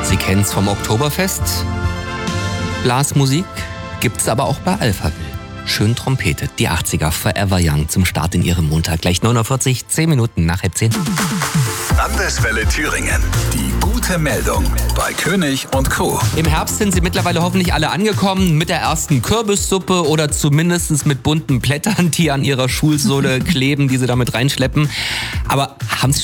Sie kennen's vom Oktoberfest. Blasmusik gibt's aber auch bei Alphaville. Schön trompetet. Die 80er Forever Young zum Start in Ihrem Montag. Gleich 9.40 Uhr, 10 Minuten nach halb 10. Landeswelle Thüringen. Die gute Meldung bei König und Co. Im Herbst sind Sie mittlerweile hoffentlich alle angekommen mit der ersten Kürbissuppe oder zumindest mit bunten Blättern, die an Ihrer Schulsohle kleben, die Sie damit reinschleppen. Aber haben Sie